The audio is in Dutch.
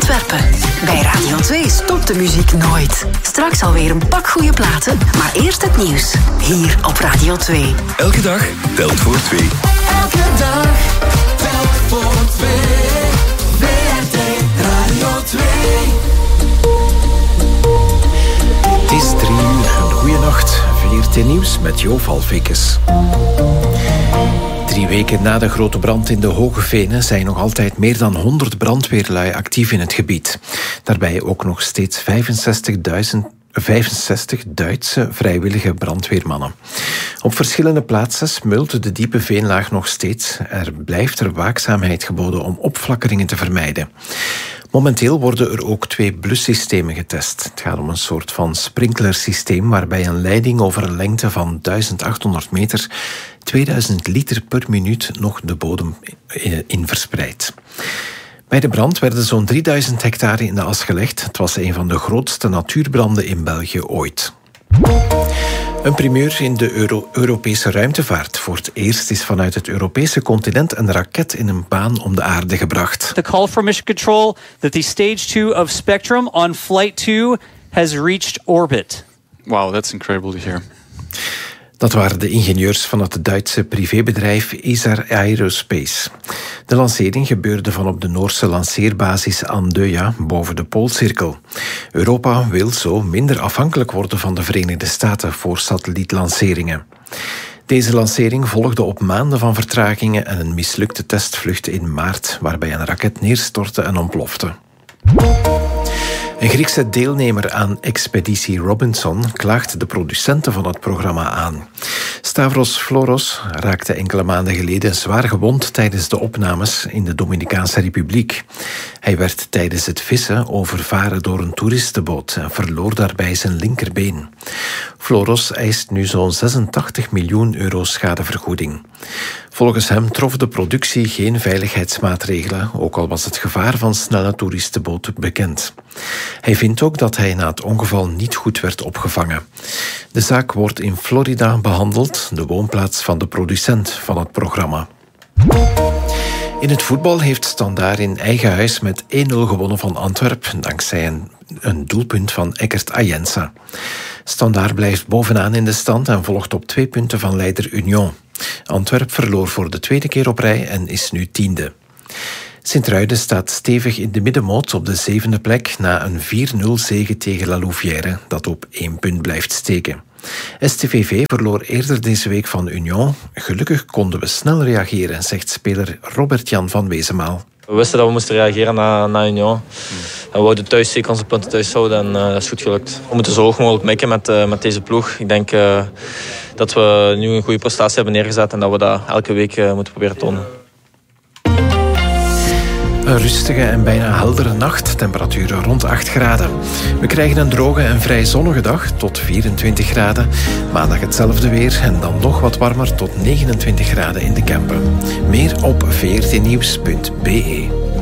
Antwerpen. Bij Radio 2 stopt de muziek nooit. Straks alweer een pak goede platen, maar eerst het nieuws. Hier op Radio 2. Elke dag telt voor 2. Elke dag telt voor 2. WRT Radio 2. Het is 3 uur. Een goeie nacht. VRT Nieuws met Jo Valfikes. 3 weken na de grote brand in de Hoge Venen zijn nog altijd meer dan 100 brandweerlui actief in het gebied. Daarbij ook nog steeds 65 Duitse vrijwillige brandweermannen. Op verschillende plaatsen smeult de diepe veenlaag nog steeds. Er blijft waakzaamheid geboden om opflakkeringen te vermijden. Momenteel worden er ook 2 blussystemen getest. Het gaat om een soort van sprinklersysteem waarbij een leiding over een lengte van 1800 meter 2000 liter per minuut nog de bodem in verspreidt. Bij de brand werden zo'n 3000 hectare in de as gelegd. Het was een van de grootste natuurbranden in België ooit. Een primeur in de Europese ruimtevaart. Voor het eerst is vanuit het Europese continent een raket in een baan om de aarde gebracht. The call from Mission Control that the stage 2 of Spectrum on flight 2 has reached orbit. Wow, that's incredible to hear. Dat waren de ingenieurs van het Duitse privébedrijf Isar Aerospace. De lancering gebeurde van op de Noorse lanceerbasis Andøya boven de Poolcirkel. Europa wil zo minder afhankelijk worden van de Verenigde Staten voor satellietlanceringen. Deze lancering volgde op maanden van vertragingen en een mislukte testvlucht in maart, waarbij een raket neerstortte en ontplofte. Een Griekse deelnemer aan Expeditie Robinson klaagt de producenten van het programma aan. Stavros Floros raakte enkele maanden geleden zwaar gewond tijdens de opnames in de Dominicaanse Republiek. Hij werd tijdens het vissen overvaren door een toeristenboot en verloor daarbij zijn linkerbeen. Floros eist nu zo'n 86 miljoen euro schadevergoeding. Volgens hem trof de productie geen veiligheidsmaatregelen, ook al was het gevaar van snelle toeristenboten bekend. Hij vindt ook dat hij na het ongeval niet goed werd opgevangen. De zaak wordt in Florida behandeld, de woonplaats van de producent van het programma. In het voetbal heeft Standaard in eigen huis met 1-0 gewonnen van Antwerpen, dankzij een doelpunt van Eckert Ayensa. Standaard blijft bovenaan in de stand en volgt op 2 punten van leider Union. Antwerp verloor voor de 2e keer op rij en is nu 10e. Sint-Truiden staat stevig in de middenmoot op de 7e plek na een 4-0 zege tegen La Louvière, dat op 1 punt blijft steken. STVV verloor eerder deze week van Union. Gelukkig konden we snel reageren, zegt speler Robert-Jan van Wezenmaal. We wisten dat we moesten reageren na Union. We wouden thuis zeker onze punten thuis houden en dat is goed gelukt. We moeten zo hoog mogelijk mikken met deze ploeg. Ik denk dat we nu een goede prestatie hebben neergezet en dat we dat elke week moeten proberen tonen. Een rustige en bijna heldere nacht, temperaturen rond 8 graden. We krijgen een droge en vrij zonnige dag tot 24 graden. Maandag hetzelfde weer en dan nog wat warmer tot 29 graden in de Kempen. Meer op vrtnieuws.be.